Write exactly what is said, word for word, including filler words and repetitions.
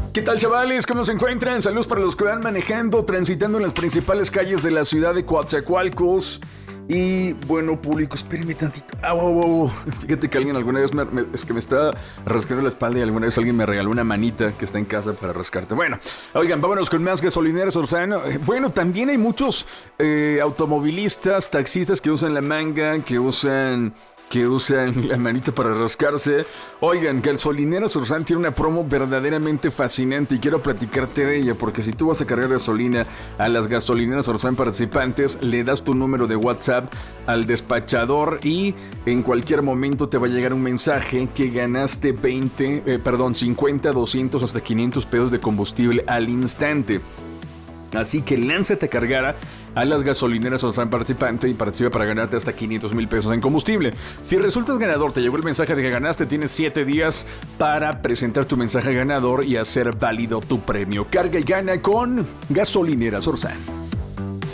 ¿Qué tal, chavales? ¿Cómo se encuentran? Saludos para los que van manejando, transitando en las principales calles de la ciudad de Coatzacoalcos. Y bueno, público, espérenme tantito. Ah, wow, wow. Fíjate que alguien alguna vez me, me, es que me está rascando la espalda y alguna vez alguien me regaló una manita que está en casa para rascarte. Bueno, oigan, vámonos con más gasolineras, Orzano. Bueno, también hay muchos eh, automovilistas, taxistas que usan la manga, que usan... que usan la manita para rascarse. Oigan, Gasolineras Orzán tiene una promo verdaderamente fascinante y quiero platicarte de ella, porque si tú vas a cargar gasolina a las gasolineras Orzán participantes, le das tu número de WhatsApp al despachador y en cualquier momento te va a llegar un mensaje que ganaste veinte, eh, perdón, cincuenta, doscientos hasta quinientos pesos de combustible al instante. Así que lánzate a cargar a las gasolineras Orzán participante y participa para ganarte hasta quinientos mil pesos en combustible. Si resultas ganador, te llegó el mensaje de que ganaste, tienes siete días para presentar tu mensaje ganador y hacer válido tu premio. Carga y gana con Gasolineras Orzán.